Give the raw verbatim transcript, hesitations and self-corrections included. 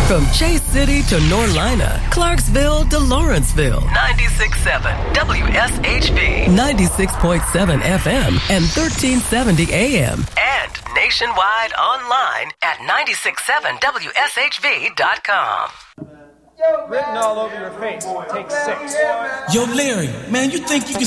From Chase City to Norlina, Clarksville to Lawrenceville. ninety-six point seven W S H V. ninety-six point seven F M and thirteen seventy A M. And nationwide online at nine six seven W S H V dot com. Written all over your face. Take six. Yo, Larry, man, you think you can